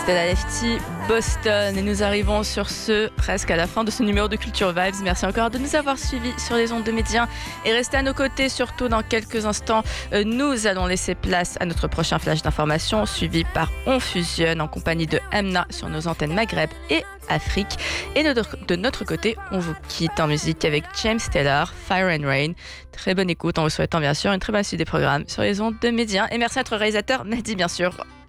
Lefty Boston. Et nous arrivons sur ce presque à la fin de ce numéro de Culture Vibes. Merci encore de nous avoir suivis sur les ondes de Médien et restez à nos côtés. Surtout dans quelques instants, nous allons laisser place à notre prochain flash d'information suivi par On Fusionne en compagnie de Emna sur nos antennes Maghreb et Afrique. Et de notre côté, on vous quitte en musique avec James Taylor, Fire and Rain. Très bonne écoute en vous souhaitant bien sûr une très bonne suite des programmes sur les ondes de Médien. Et merci à notre réalisateur Mehdi bien sûr.